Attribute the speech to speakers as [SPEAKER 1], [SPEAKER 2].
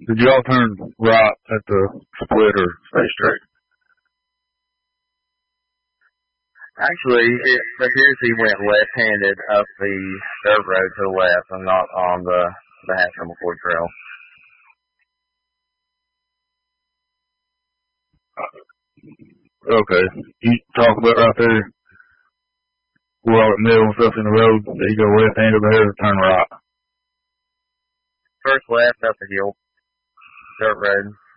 [SPEAKER 1] Did y'all turn right at the split or stay straight?
[SPEAKER 2] Actually, it appears he went left-handed up the dirt road to the left and not on the Haskell McCoy Trail.
[SPEAKER 1] Okay. You talk about right there where all the middle and stuff in the road, that you go left-handed there or turn right?
[SPEAKER 2] First left up the hill, dirt road.